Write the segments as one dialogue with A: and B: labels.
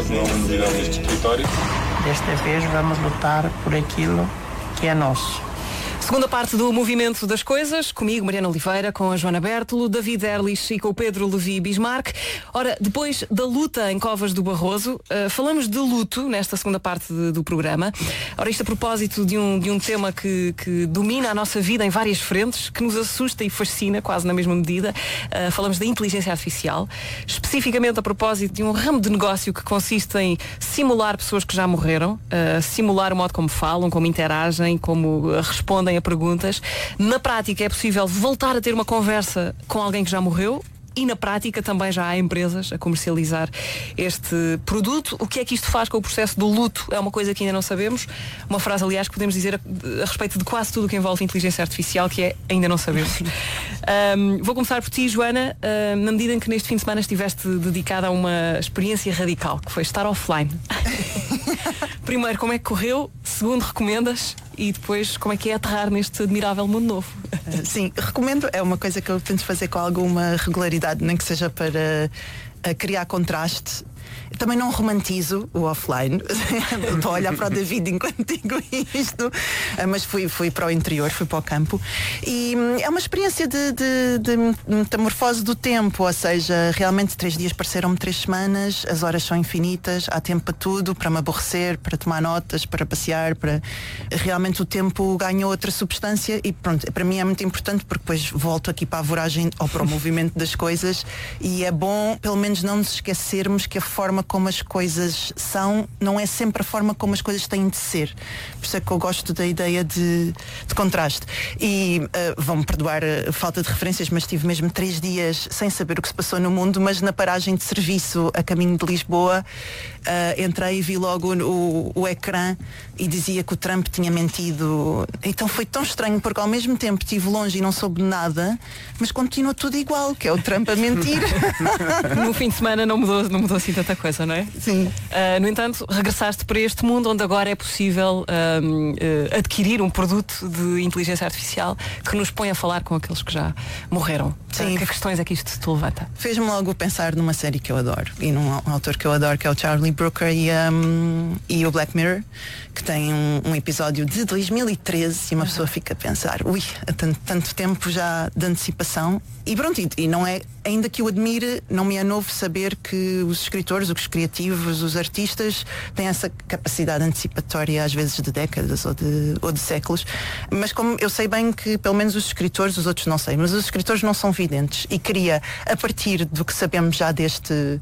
A: não é uma novidade neste território.
B: Desta vez vamos lutar por aquilo que é nosso.
C: Segunda parte do Movimento das Coisas, comigo, Mariana Oliveira, com a Joana Bertolo, David Erlich e com o Pedro Levi Bismarck. Ora, depois da luta em Covas do Barroso, falamos de luto nesta segunda parte do programa. Ora, isto a propósito de um tema que domina a nossa vida em várias frentes, que nos assusta e fascina, quase na mesma medida. Falamos da inteligência artificial, especificamente a propósito de um ramo de negócio que consiste em simular pessoas que já morreram, simular o modo como falam, como interagem, como respondem a perguntas. Na prática é possível voltar a ter uma conversa com alguém que já morreu e na prática também já há empresas a comercializar este produto. O que é que isto faz com o processo do luto? É uma coisa que ainda não sabemos. Uma frase, aliás, que podemos dizer a respeito de quase tudo o que envolve inteligência artificial, que é ainda não sabemos. Vou começar por ti, Joana, na medida em que neste fim de semana estiveste dedicada a uma experiência radical, que foi estar offline. Primeiro, como é que correu? Segundo, recomendas? E depois, como é que é aterrar neste admirável mundo novo?
D: Sim, recomendo. É uma coisa que eu tento fazer com alguma regularidade, nem que seja para criar contraste. Também não romantizo o offline. Estou a olhar para o David enquanto digo isto. Mas fui para o interior, fui para o campo. E é uma experiência de metamorfose do tempo. Ou seja, realmente 3 dias pareceram-me 3 semanas. As horas são infinitas. Há tempo para tudo, para me aborrecer, para tomar notas, para passear. Realmente o tempo ganhou outra substância. E pronto, para mim é muito importante, porque depois volto aqui para a voragem ou para o movimento das coisas. E é bom, pelo menos, não nos esquecermos que a forma como as coisas são não é sempre a forma como as coisas têm de ser. Por isso é que eu gosto da ideia de contraste. E vão-me perdoar a falta de referências, mas tive mesmo 3 dias sem saber o que se passou no mundo, mas na paragem de serviço a caminho de Lisboa, entrei e vi logo o ecrã e dizia que o Trump tinha mentido. Então foi tão estranho, porque ao mesmo tempo estive longe e não soube nada, mas continua tudo igual, que é o Trump a mentir.
C: No fim de semana não mudou assim tanta coisa, não é?
D: Sim.
C: No entanto, regressaste para este mundo onde agora é possível adquirir um produto de inteligência artificial que nos põe a falar com aqueles que já morreram.
D: Sim.
C: Que questões é que isto te levanta?
D: Fez-me logo pensar numa série que eu adoro e num autor que eu adoro, que é o Charlie Brooker e o Black Mirror, que tem um episódio de 2013 e uma pessoa fica a pensar, há tanto tempo já de antecipação. E pronto, e não é, ainda que o admire, não me é novo saber que os escritores, os criativos, os artistas têm essa capacidade antecipatória, às vezes de décadas ou de séculos. Mas como eu sei bem que pelo menos os escritores, os outros não sei, mas os escritores não são videntes, e queria, a partir do que sabemos já deste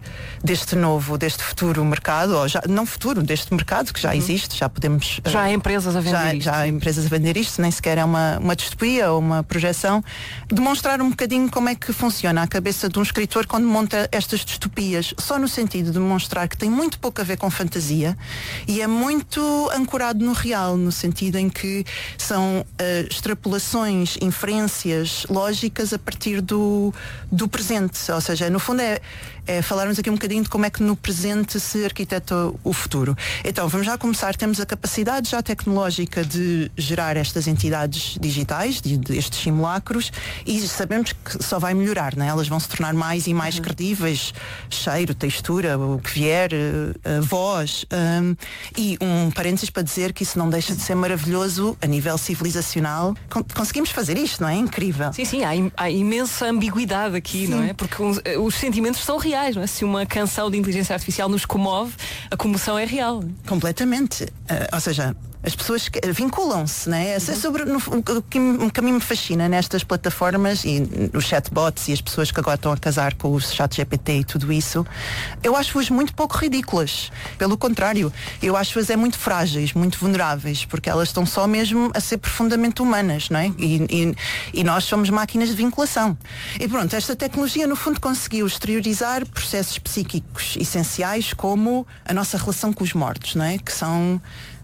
D: futuro mercado, ou já, não futuro, deste mercado que já existe, já podemos...
C: Já há empresas a vender isto.
D: Já há empresas a vender isto, nem sequer é uma distopia ou uma projeção. Demonstrar um bocadinho como é que funciona a cabeça de um escritor quando monta estas distopias, só no sentido de demonstrar que tem muito pouco a ver com fantasia e é muito ancorado no real, no sentido em que são extrapolações, inferências lógicas a partir do presente. Ou seja, no fundo é falarmos aqui um bocadinho de como é que no presente se arquiteta o futuro. Então, vamos já começar. Temos a capacidade já tecnológica de gerar estas entidades digitais, estes simulacros, e sabemos que só vai melhorar, não é? Elas vão se tornar mais e mais credíveis, cheiro, textura, o que vier, voz. E um parênteses para dizer que isso não deixa de ser maravilhoso a nível civilizacional. Conseguimos fazer isto, não é? Incrível.
C: Sim, há imensa ambiguidade aqui, sim, não é? Porque os sentimentos são reais, não é? Se uma canção de inteligência artificial nos comove, a comoção é real.
D: Completamente. Ou seja, as pessoas vinculam-se, não é? É sobre o que a mim me fascina nestas plataformas e os chatbots e as pessoas que agora estão a casar com o chat GPT e tudo isso. Eu acho-as muito pouco ridículas. Pelo contrário, eu acho-as muito frágeis, muito vulneráveis, porque elas estão só mesmo a ser profundamente humanas, não é? E nós somos máquinas de vinculação. E pronto, esta tecnologia no fundo conseguiu exteriorizar processos psíquicos essenciais como a nossa relação com os mortos, não é? Que são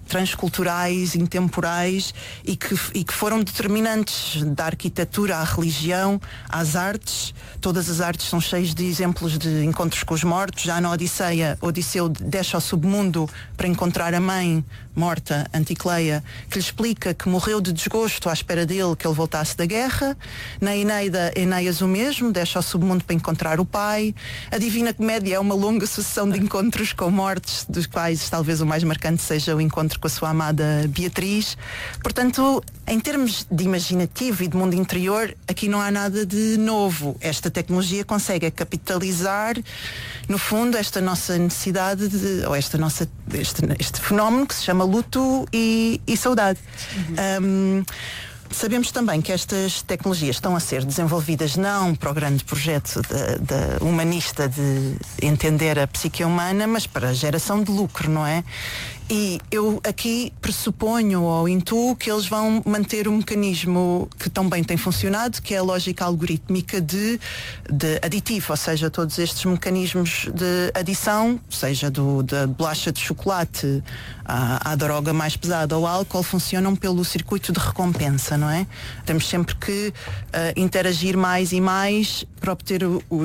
D: transculturais, intemporais e que foram determinantes da arquitetura à religião, às artes. Todas as artes são cheias de exemplos de encontros com os mortos. Já na Odisseia, Odisseu desce ao submundo para encontrar a mãe morta, Anticleia, que lhe explica que morreu de desgosto à espera dele que ele voltasse da guerra. Na Eneida, Enéas o mesmo, desce ao submundo para encontrar o pai. A Divina Comédia é uma longa sucessão de encontros com mortes, dos quais talvez o mais marcante seja o encontro com a sua amada Beatriz. Portanto, em termos de imaginativo e de mundo interior, aqui não há nada de novo. Esta tecnologia consegue capitalizar, no fundo, esta nossa necessidade ou este fenómeno que se chama luto e saudade. Sabemos também que estas tecnologias estão a ser desenvolvidas não para o grande projeto da humanista de entender a psique humana, mas para a geração de lucro, não é? E eu aqui pressuponho ou intuo que eles vão manter um mecanismo que também tem funcionado, que é a lógica algorítmica de aditivo, ou seja, todos estes mecanismos de adição, seja da bolacha de chocolate à droga mais pesada ou álcool, funcionam pelo circuito de recompensa, não é? Temos sempre que interagir mais e mais para obter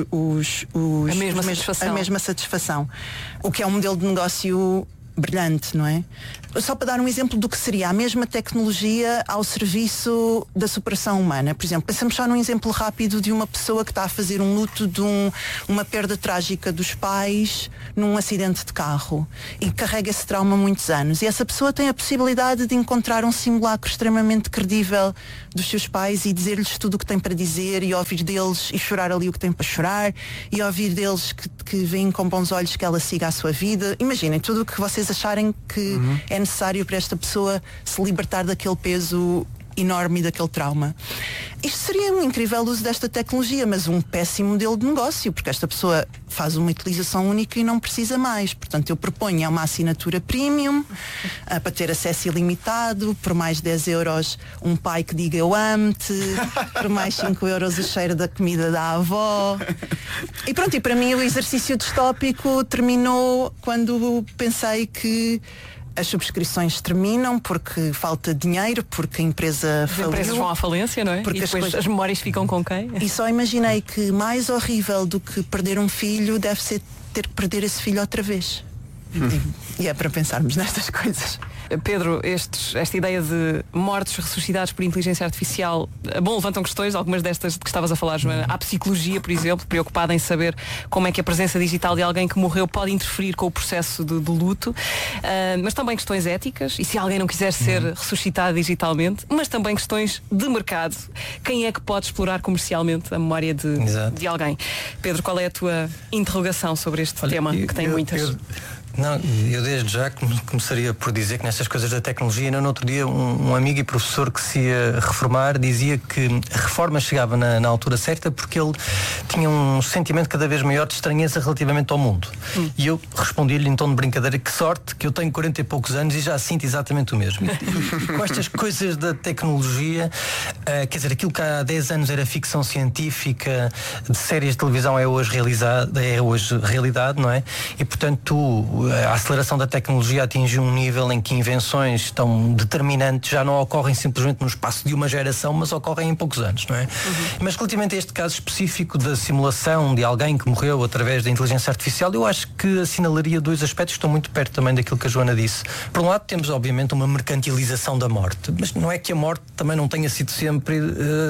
D: a mesma satisfação. O que é um modelo de negócio brilhante, não é? Só para dar um exemplo do que seria a mesma tecnologia ao serviço da superação humana. Por exemplo, pensamos só num exemplo rápido de uma pessoa que está a fazer um luto de uma perda trágica dos pais num acidente de carro e carrega esse trauma há muitos anos. E essa pessoa tem a possibilidade de encontrar um simulacro extremamente credível dos seus pais e dizer-lhes tudo o que tem para dizer e ouvir deles e chorar ali o que tem para chorar e ouvir deles que veem com bons olhos que ela siga a sua vida. Imaginem tudo o que vocês acharem que é necessário para esta pessoa se libertar daquele peso enorme daquele trauma. Isto seria um incrível uso desta tecnologia, mas um péssimo modelo de negócio, porque esta pessoa faz uma utilização única e não precisa mais. Portanto, eu proponho uma assinatura premium para ter acesso ilimitado, por mais 10 euros um pai que diga eu amo-te, por mais 5 euros o cheiro da comida da avó. E pronto, e para mim o exercício distópico terminou quando pensei que as subscrições terminam porque falta dinheiro, porque a empresa faliu. As
C: empresas vão à falência, não é?
D: Porque
C: e depois as memórias ficam com quem?
D: E só imaginei que mais horrível do que perder um filho deve ser ter que perder esse filho outra vez. E é para pensarmos nestas coisas.
C: Pedro, esta ideia de mortos ressuscitados por inteligência artificial, bom, levantam questões, algumas destas de que estavas a falar, Joana. Há psicologia, por exemplo, preocupada em saber como é que a presença digital de alguém que morreu pode interferir com o processo de luto, mas também questões éticas, e se alguém não quiser ser ressuscitado digitalmente, mas também questões de mercado. Quem é que pode explorar comercialmente a memória de alguém? Pedro, qual é a tua interrogação sobre este tema, que tem muitas?
A: Eu desde já começaria por dizer que nestas coisas da tecnologia, ainda no outro dia um amigo e professor que se ia reformar dizia que a reforma chegava na altura certa porque ele tinha um sentimento cada vez maior de estranheza relativamente ao mundo. E eu respondi-lhe em tom de brincadeira: que sorte que eu tenho 40 e poucos anos e já sinto exatamente o mesmo. E com estas coisas da tecnologia, quer dizer, aquilo que há 10 anos era ficção científica, de séries de televisão é hoje realidade, não é? E portanto a aceleração da tecnologia atingiu um nível em que invenções tão determinantes já não ocorrem simplesmente no espaço de uma geração, mas ocorrem em poucos anos, não é? Mas relativamente a este caso específico da simulação de alguém que morreu através da inteligência artificial, eu acho que assinalaria dois aspectos que estão muito perto também daquilo que a Joana disse. Por um lado, temos obviamente uma mercantilização da morte, mas não é que a morte também não tenha sido sempre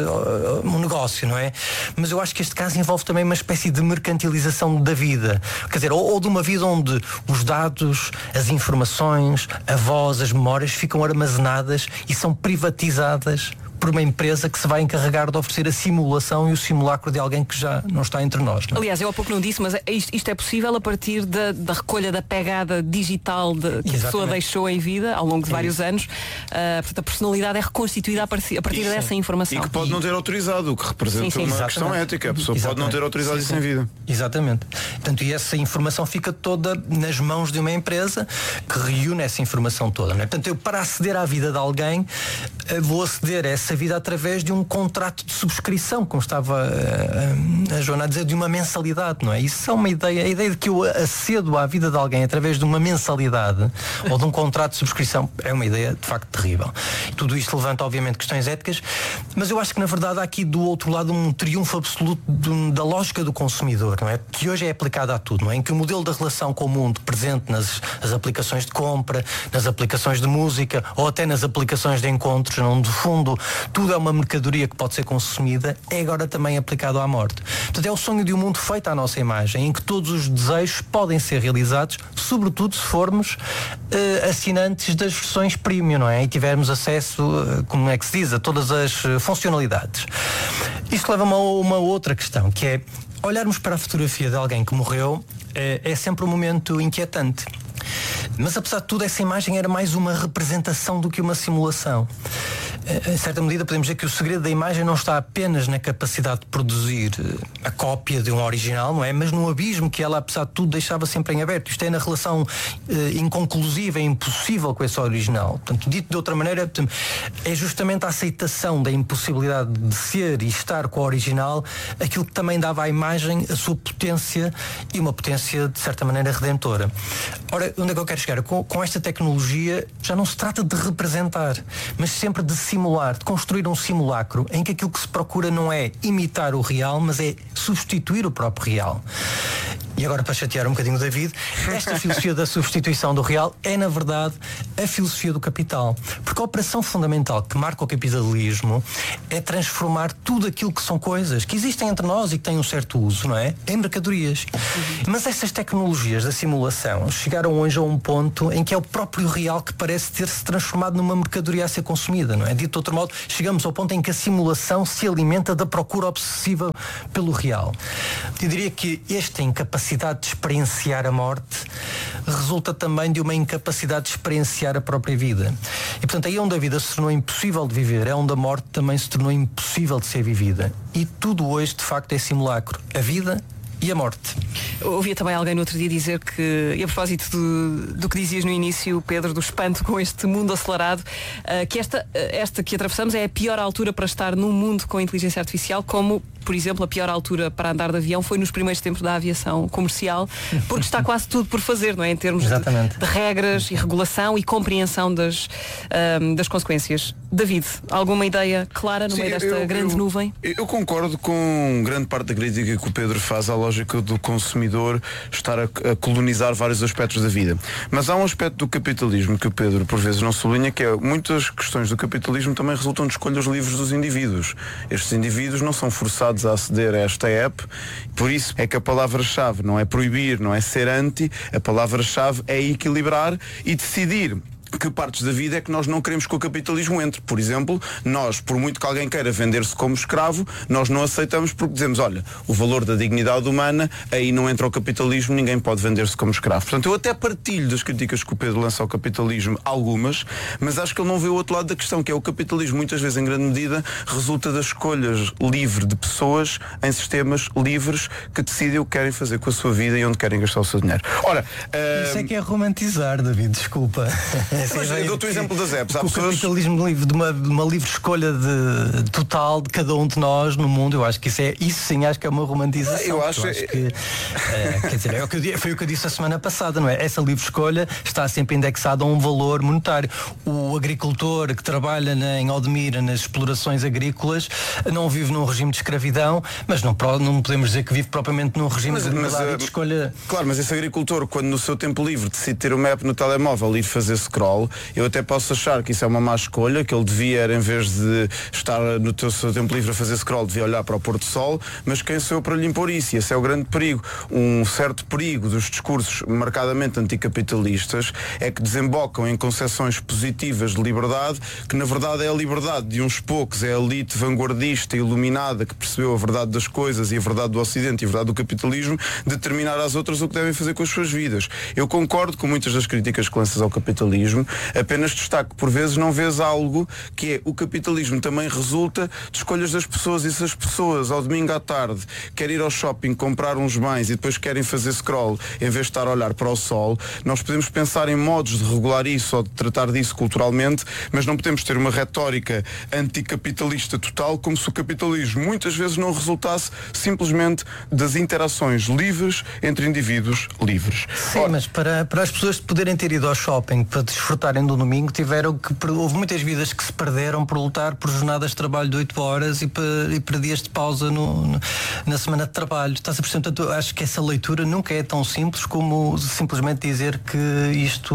A: um negócio, não é? Mas eu acho que este caso envolve também uma espécie de mercantilização da vida, quer dizer, ou de uma vida onde os dados, as informações, a voz, as memórias ficam armazenadas e são privatizadas por uma empresa que se vai encarregar de oferecer a simulação e o simulacro de alguém que já não está entre nós. Não é?
C: Aliás, eu há pouco não disse, mas isto é possível a partir da recolha da pegada digital que a pessoa deixou em vida ao longo de vários anos. Portanto, a personalidade é reconstituída a partir dessa informação.
E: E que pode não ter autorizado, o que representa uma questão ética. A pessoa pode não ter autorizado isso em vida.
A: Exatamente. Portanto, e essa informação fica toda nas mãos de uma empresa que reúne essa informação toda. Não é? Portanto, eu, para aceder à vida de alguém, vou aceder a essa vida através de um contrato de subscrição, como estava a Joana a dizer, de uma mensalidade, não é? Isso é uma ideia, a ideia de que eu acedo à vida de alguém através de uma mensalidade ou de um contrato de subscrição é uma ideia de facto terrível. Tudo isto levanta obviamente questões éticas, mas eu acho que na verdade há aqui do outro lado um triunfo absoluto da lógica do consumidor, não é? Que hoje é aplicada a tudo, não é? Em que o modelo da relação com o mundo presente nas aplicações de compra, nas aplicações de música ou até nas aplicações de encontros, onde, no fundo, tudo é uma mercadoria que pode ser consumida, é agora também aplicado à morte. Portanto, é o sonho de um mundo feito à nossa imagem, em que todos os desejos podem ser realizados, sobretudo se formos assinantes das versões premium, não é? E tivermos acesso, como é que se diz, a todas as funcionalidades. Isto leva-me a uma outra questão, que é olharmos para a fotografia de alguém que morreu é sempre um momento inquietante. Mas apesar de tudo, essa imagem era mais uma representação do que uma simulação. Em certa medida podemos dizer que o segredo da imagem não está apenas na capacidade de produzir a cópia de um original, não é? Mas no abismo que ela, apesar de tudo, deixava sempre em aberto. Isto é na relação inconclusiva e impossível com esse original. Portanto, dito de outra maneira, é justamente a aceitação da impossibilidade de ser e estar com o original aquilo que também dava à imagem a sua potência e uma potência, de certa maneira, redentora. Ora, onde é que eu quero chegar? Com esta tecnologia já não se trata de representar, mas sempre de simular, de construir um simulacro em que aquilo que se procura não é imitar o real, mas é substituir o próprio real. E agora, para chatear um bocadinho o David, esta filosofia da substituição do real é, na verdade, a filosofia do capital. Porque a operação fundamental que marca o capitalismo é transformar tudo aquilo que são coisas que existem entre nós e que têm um certo uso, não é? Em mercadorias. Mas essas tecnologias da simulação chegaram hoje a um ponto em que é o próprio real que parece ter-se transformado numa mercadoria a ser consumida, não é? Dito de outro modo, chegamos ao ponto em que a simulação se alimenta da procura obsessiva pelo real. Eu diria que esta incapacidade de experienciar a morte resulta também de uma incapacidade de experienciar a própria vida. E portanto aí onde a vida se tornou impossível de viver é onde a morte também se tornou impossível de ser vivida. E tudo hoje de facto é simulacro. A vida e a morte.
C: Ouvia também alguém no outro dia dizer que, e a propósito do que dizias no início, Pedro, do espanto com este mundo acelerado, que esta que atravessamos é a pior altura para estar num mundo com inteligência artificial, como, por exemplo, a pior altura para andar de avião foi nos primeiros tempos da aviação comercial, porque está quase tudo por fazer, não é? Em termos de regras e regulação e compreensão das consequências. David, alguma ideia clara no meio desta grande nuvem?
E: Eu concordo com grande parte da crítica que o Pedro faz à lógica do consumidor estar a colonizar vários aspectos da vida. Mas há um aspecto do capitalismo que o Pedro por vezes não sublinha, que é muitas questões do capitalismo também resultam de escolhas livres dos indivíduos. Estes indivíduos não são forçados a aceder a esta app, por isso é que a palavra-chave não é proibir, não é ser anti, a palavra-chave é equilibrar e decidir que partes da vida é que nós não queremos que o capitalismo entre. Por exemplo, nós, por muito que alguém queira vender-se como escravo, nós não aceitamos porque dizemos, olha, o valor da dignidade humana, aí não entra o capitalismo, ninguém pode vender-se como escravo. Portanto, eu até partilho das críticas que o Pedro lança ao capitalismo, algumas, mas acho que ele não vê o outro lado da questão, que é o capitalismo, muitas vezes, em grande medida, resulta das escolhas livres de pessoas em sistemas livres que decidem o que querem fazer com a sua vida e onde querem gastar o seu dinheiro. Ora,
A: isso é que é romantizar, David, desculpa.
E: Eu dou-te o exemplo das apps.
A: O capitalismo livre, de uma livre escolha total de cada um de nós no mundo, eu acho que isso sim, acho que é uma romantização.
E: Eu acho que
A: quer dizer, foi o que eu disse a semana passada, não é? Essa livre escolha está sempre indexada a um valor monetário. O agricultor que trabalha em Odmira nas explorações agrícolas não vive num regime de escravidão, mas não podemos dizer que vive propriamente num regime de liberdade de escolha.
E: Claro, mas esse agricultor, quando no seu tempo livre decide ter uma app no telemóvel e ir fazer scroll, eu até posso achar que isso é uma má escolha, que ele devia, em vez de estar no seu tempo livre a fazer scroll, devia olhar para o pôr do sol, mas quem sou eu para lhe impor isso? E esse é o grande perigo. Um certo perigo dos discursos marcadamente anticapitalistas é que desembocam em concepções positivas de liberdade, que na verdade é a liberdade de uns poucos, é a elite vanguardista e iluminada que percebeu a verdade das coisas e a verdade do Ocidente e a verdade do capitalismo, determinar às outras o que devem fazer com as suas vidas. Eu concordo com muitas das críticas que lanças ao capitalismo, capitalismo, apenas destaco, por vezes não vês algo que é o capitalismo também resulta de escolhas das pessoas, e se as pessoas ao domingo à tarde querem ir ao shopping comprar uns bens e depois querem fazer scroll em vez de estar a olhar para o sol, nós podemos pensar em modos de regular isso ou de tratar disso culturalmente, mas não podemos ter uma retórica anticapitalista total, como se o capitalismo muitas vezes não resultasse simplesmente das interações livres entre indivíduos livres.
A: Sim, mas para as pessoas poderem ter ido ao shopping para desfrutarem do domingo, houve muitas vidas que se perderam por lutar por jornadas de trabalho de 8 horas e para dias de pausa na semana de trabalho. Está-se a perceber? Portanto, acho que essa leitura nunca é tão simples como simplesmente dizer que isto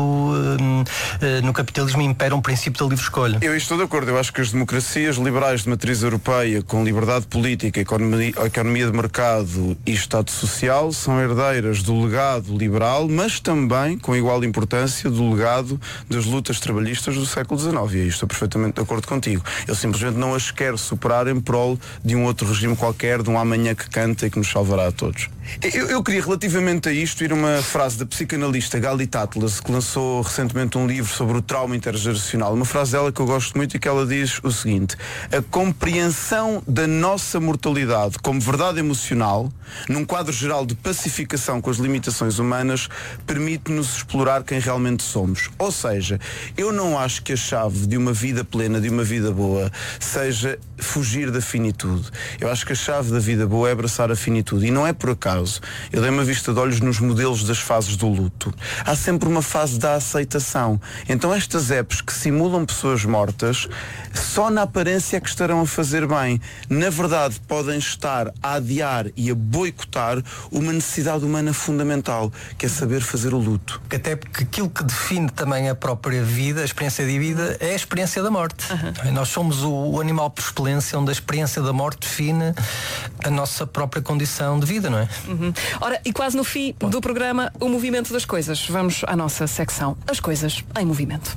A: no capitalismo impera um princípio da livre escolha.
E: Eu estou de acordo. Eu acho que as democracias liberais de matriz europeia, com liberdade política, economia de mercado e Estado social, são herdeiras do legado liberal, mas também, com igual importância, do legado das lutas trabalhistas do século XIX. E aí estou perfeitamente de acordo contigo. Eu simplesmente não as quero superar em prol de um outro regime qualquer, de um amanhã que canta e que nos salvará a todos. Eu queria, relativamente a isto, ir uma frase da psicanalista Galit Atlas, que lançou recentemente um livro sobre o trauma intergeracional. Uma frase dela que eu gosto muito e que ela diz o seguinte: a compreensão da nossa mortalidade como verdade emocional, num quadro geral de pacificação com as limitações humanas, permite-nos explorar quem realmente somos. Ou seja, eu não acho que a chave de uma vida plena, de uma vida boa, seja fugir da finitude. Eu acho que a chave da vida boa é abraçar a finitude. E não é por acaso. Eu dei uma vista de olhos nos modelos das fases do luto. Há sempre uma fase da aceitação. Então estas apps que simulam pessoas mortas, só na aparência é que estarão a fazer bem. Na verdade, podem estar a adiar e a boicotar uma necessidade humana fundamental, que é saber fazer o luto.
A: Até porque aquilo que define também a própria vida, a experiência de vida, é a experiência da morte. Nós somos o animal por excelência, onde a experiência da morte define a nossa própria condição de vida, não é?
C: Ora, e quase no fim do programa, o movimento das coisas. Vamos à nossa secção, as coisas em movimento.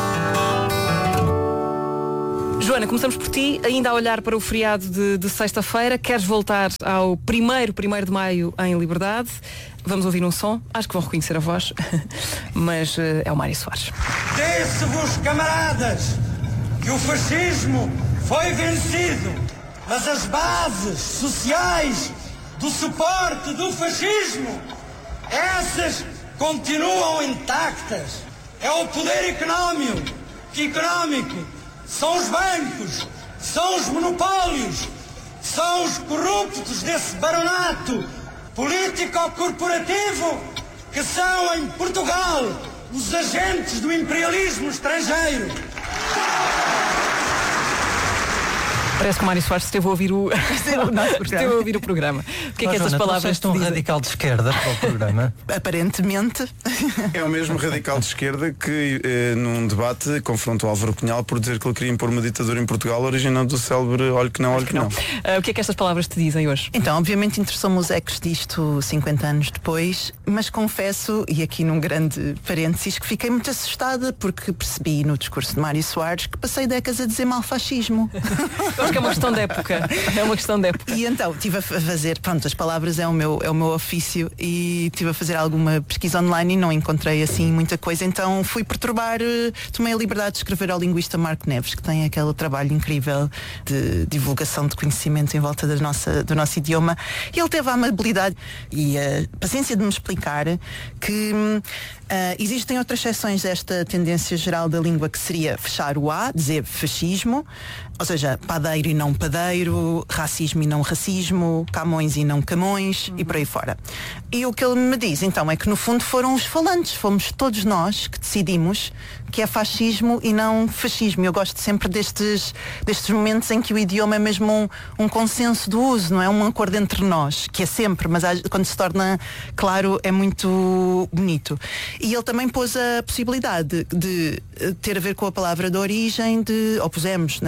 C: Joana, começamos por ti, ainda a olhar para o feriado de sexta-feira. Queres voltar ao 1º de maio em Liberdade? Vamos ouvir um som, acho que vão reconhecer a voz, mas é o Mário Soares.
F: Disse-vos, camaradas, que o fascismo foi vencido, mas as bases sociais do suporte do fascismo, essas continuam intactas. É o poder económico, são os bancos, são os monopólios, são os corruptos desse baronato político-corporativo que são, em Portugal, os agentes do imperialismo estrangeiro.
C: Parece que o Mário Soares esteve a ouvir o programa. O que é que estas palavras
A: te dizem? Um radical de esquerda para o programa?
D: Aparentemente.
E: É o mesmo radical de esquerda que num debate confrontou Álvaro Cunhal por dizer que ele queria impor uma ditadura em Portugal, originando do célebre olho que não, olho que não.
C: O que é que estas palavras te dizem hoje?
D: Então, obviamente interessou-me os ecos disto 50 anos depois, mas confesso, e aqui num grande parênteses, que fiquei muito assustada porque percebi no discurso de Mário Soares que passei décadas a dizer mal fascismo.
C: Acho que é uma questão de época. É uma questão de época.
D: E então estive a fazer, pronto, as palavras é o meu ofício, e estive a fazer alguma pesquisa online e não encontrei assim muita coisa, então fui perturbar, tomei a liberdade de escrever ao linguista Marco Neves, que tem aquele trabalho incrível de divulgação de conhecimento em volta do nosso idioma, e ele teve a amabilidade e a paciência de me explicar que existem outras seções desta tendência geral da língua, que seria fechar o A, dizer fascismo, ou seja, padeiro e não padeiro, racismo e não racismo, Camões e não Camões, e por aí fora. E o que ele me diz, então, é que no fundo foram os falantes, fomos todos nós que decidimos que é fascismo e não fascismo. Eu gosto sempre destes momentos em que o idioma é mesmo um consenso do uso, não é um acordo entre nós, que é sempre, mas quando se torna claro é muito bonito. E ele também pôs a possibilidade de ter a ver com a palavra de origem, ou pusemos, neste caso, acho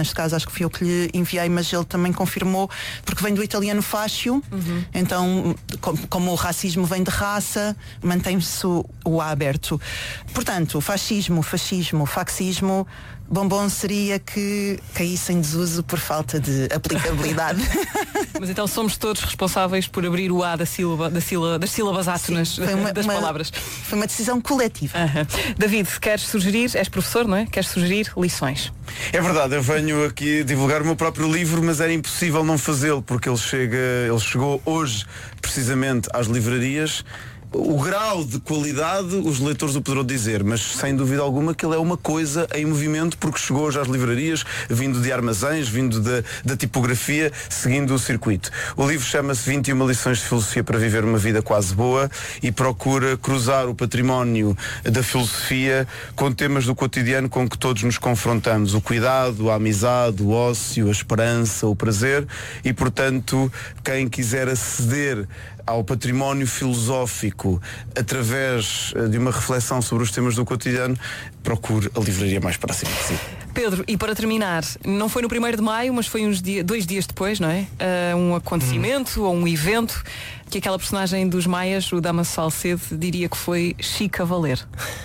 D: acho que fui eu que lhe enviei, mas ele também confirmou, porque vem do italiano fascio, então como o racismo vem de raça, mantém-se o A aberto. Portanto, fascismo, faxismo, bombom seria que caísse em desuso por falta de aplicabilidade.
C: Mas então somos todos responsáveis por abrir o A das sílabas átonas das palavras.
D: Foi uma decisão coletiva.
C: David, queres sugerir, és professor, não é? Queres sugerir lições?
E: É verdade, eu venho aqui divulgar o meu próprio livro, mas era impossível não fazê-lo, porque ele chegou hoje precisamente às livrarias. O grau de qualidade os leitores o poderão dizer, mas sem dúvida alguma que ele é uma coisa em movimento, porque chegou hoje às livrarias, vindo de armazéns, vindo da tipografia, seguindo o circuito. O livro chama-se 21 lições de filosofia para viver uma vida quase boa e procura cruzar o património da filosofia com temas do cotidiano com que todos nos confrontamos: o cuidado, a amizade, o ócio, a esperança, o prazer. E portanto, quem quiser aceder ao património filosófico através de uma reflexão sobre os temas do cotidiano, procure a livraria mais próxima de si.
C: Pedro, e para terminar, não foi no 1º de maio, mas foi 2 dias depois, não é? Um acontecimento ou um evento que aquela personagem dos Maias, o Damaso Salcedo, diria que foi chique a valer.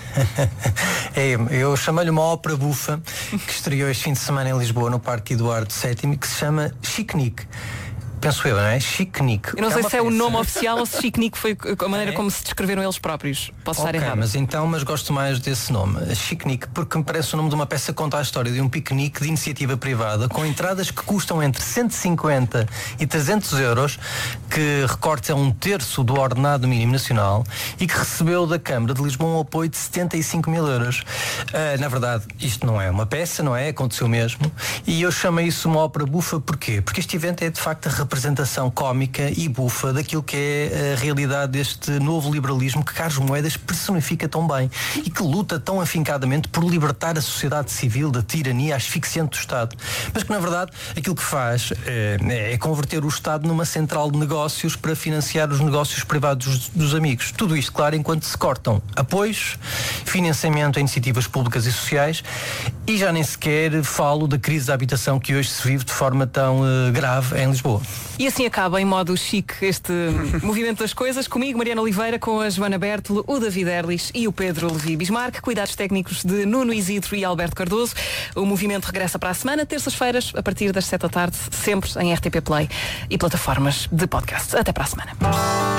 A: Eu chamei-lhe uma ópera bufa que estreou este fim de semana em Lisboa, no Parque Eduardo VII, que se chama Chique-Nique. Penso eu, não é? Chique-Nique.
C: Eu não sei se é o nome oficial ou se Chique-Nique foi a maneira como se descreveram eles próprios. Posso estar errado.
A: Mas gosto mais desse nome, Chique-Nique, porque me parece o nome de uma peça que conta a história de um piquenique de iniciativa privada, com entradas que custam entre 150 e 300 euros, que recorte a 1/3 do ordenado mínimo nacional e que recebeu da Câmara de Lisboa um apoio de 75 mil euros. Na verdade, isto não é uma peça, não é? Aconteceu mesmo. E eu chamei isso uma ópera bufa, porquê? Porque este evento é de facto a representação cómica e bufa daquilo que é a realidade deste novo liberalismo que Carlos Moedas personifica tão bem e que luta tão afincadamente por libertar a sociedade civil da tirania asfixiante do Estado, mas que na verdade aquilo que faz é converter o Estado numa central de negócios para financiar os negócios privados dos amigos. Tudo isto, claro, enquanto se cortam apoios, financiamento a iniciativas públicas e sociais, e já nem sequer falo da crise da habitação que hoje se vive de forma tão grave em Lisboa.
C: E assim acaba em modo chique este movimento das coisas. Comigo, Mariana Oliveira, com a Joana Bertolo, o David Erlich e o Pedro Levi Bismarck. Cuidados técnicos de Nuno Isidro e Alberto Cardoso. O movimento regressa para a semana, terças-feiras, a partir das 7 da tarde, sempre em RTP Play e plataformas de podcast. Até para a semana.